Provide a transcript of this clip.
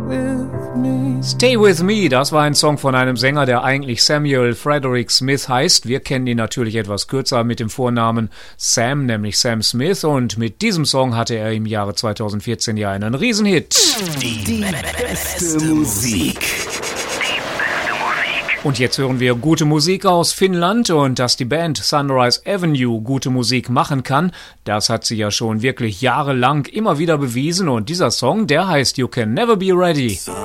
with me. Stay With Me, das war ein Song von einem Sänger, der eigentlich Samuel Frederick Smith heißt. Wir kennen ihn natürlich etwas kürzer mit dem Vornamen Sam, nämlich Sam Smith. Und mit diesem Song hatte er im Jahre 2014 ja einen Riesenhit. Die beste Musik. Und jetzt hören wir gute Musik aus Finnland, und dass die Band Sunrise Avenue gute Musik machen kann, das hat sie ja schon wirklich jahrelang immer wieder bewiesen, und dieser Song, der heißt You Can Never Be Ready.